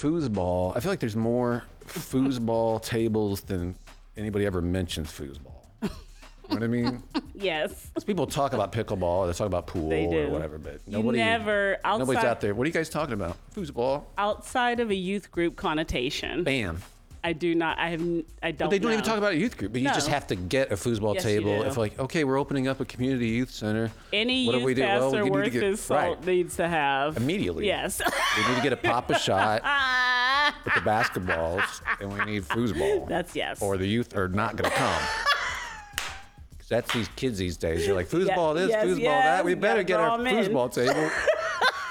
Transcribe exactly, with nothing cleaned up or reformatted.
foosball, I feel like there's more foosball tables than anybody ever mentions foosball. You know what I mean? Yes. 'Cause people talk about pickleball, they talk about pool They do. or whatever, but You nobody, never, nobody's outside- out there. What are you guys talking about? Foosball. Outside of a youth group connotation, Bam. I do not, I have, n- I don't But they don't know. even talk about a youth group, but you No. just have to get a foosball Yes, you table. do. If like, okay, we're opening up a community youth center. Any what do youth we do? Well, pastor we need to worth get- his salt right. needs to have. Immediately. Yes. We need to get a Papa shot with the basketballs, and we need foosball. That's yes. Or the youth are not going to come. 'Cause that's these kids these days. You're like, foosball this, yes, foosball yes, that. We better gotta get draw our 'em in. foosball table.